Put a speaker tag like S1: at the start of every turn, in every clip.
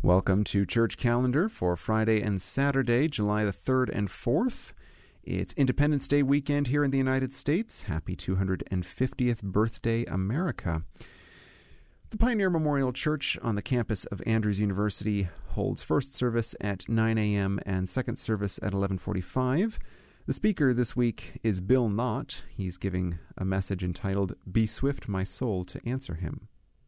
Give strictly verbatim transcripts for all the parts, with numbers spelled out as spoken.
S1: Welcome to Church Calendar for Friday and Saturday, July the third and fourth. It's Independence Day weekend here in the United States. Happy two hundred fiftieth birthday, America. The Pioneer Memorial Church on the campus of Andrews University holds first service at nine a.m. and second service at eleven forty-five. The speaker this week is Bill Knott. He's giving a message entitled, "Be Swift, My Soul, to Answer Him."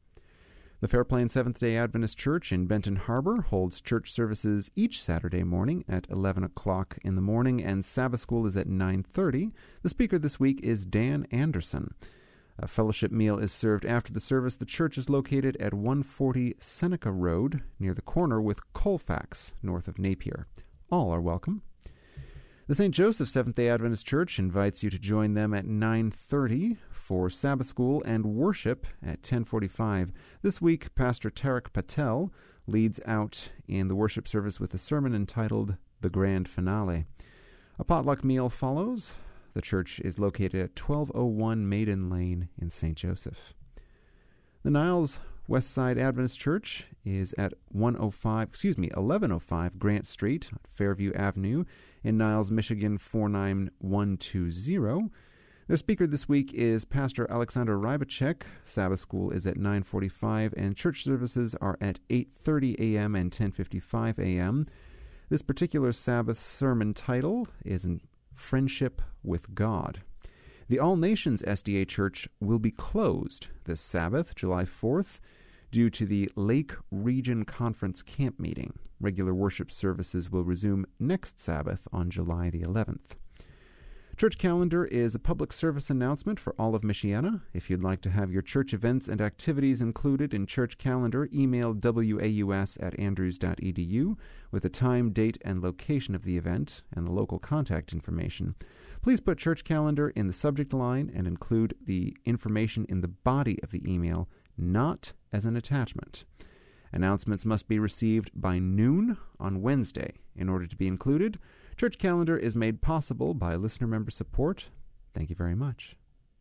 S1: The Fairplain Seventh-day Adventist Church in Benton Harbor holds church services each Saturday morning at eleven o'clock in the morning, and Sabbath School is at nine thirty. The speaker this week is Dan Anderson. A fellowship meal is served after the service. The church is located at one forty Seneca Road, near the corner with Colfax, north of Napier. All are welcome. The Saint Joseph Seventh-day Adventist Church invites you to join them at nine thirty for Sabbath School and worship at ten forty-five. This week, Pastor Tarak Patel leads out in the worship service with a sermon entitled The Grand Finale. A potluck meal follows. The church is located at twelve oh one Maiden Lane in Saint Joseph. The Niles Westside Adventist Church is at one oh five, excuse me, eleven oh five Grant Street, Fairview Avenue in Niles, Michigan four nine one two zero. Their speaker this week is Pastor Alexander Rybacek. Sabbath School is at nine forty-five, and church services are at eight thirty a.m. and ten fifty-five a.m. This particular Sabbath sermon title is in Friendship with God. The All Nations S D A Church will be closed this Sabbath, July fourth, due to the Lake Region Conference Camp Meeting. Regular worship services will resume next Sabbath on July the eleventh. Church Calendar is a public service announcement for all of Michiana. If you'd like to have your church events and activities included in Church Calendar, email waus at andrews dot e d u with the time, date, and location of the event and the local contact information. Please put Church Calendar in the subject line and include the information in the body of the email, not as an attachment. Announcements must be received by noon on Wednesday. In order to be included, Church Calendar is made possible by listener member support. Thank you very much.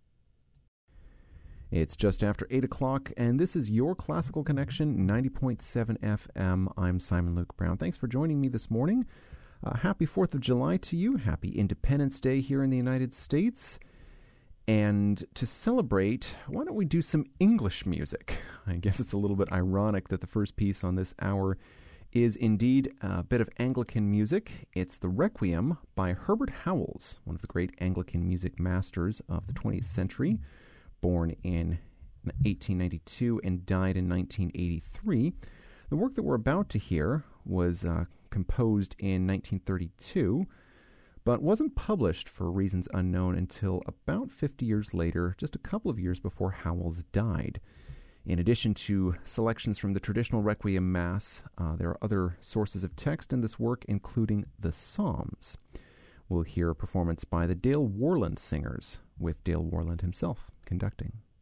S1: It's just after eight o'clock, and this is your Classical Connection, ninety point seven F M. I'm Simon Luke Brown. Thanks for joining me this morning. Uh, happy fourth of July to you. Happy Independence Day here in the United States. And to celebrate, why don't we do some English music? I guess it's a little bit ironic that the first piece on this hour is indeed a bit of Anglican music. It's the Requiem by Herbert Howells, one of the great Anglican music masters of the twentieth century, born in eighteen ninety-two and died in nineteen eighty-three. The work that we're about to hear was uh, composed in nineteen thirty-two, but wasn't published for reasons unknown until about fifty years later, just a couple of years before Howells died. In addition to selections from the traditional Requiem Mass, uh, there are other sources of text in this work, including the Psalms. We'll hear a performance by the Dale Worland Singers, with Dale Worland himself conducting.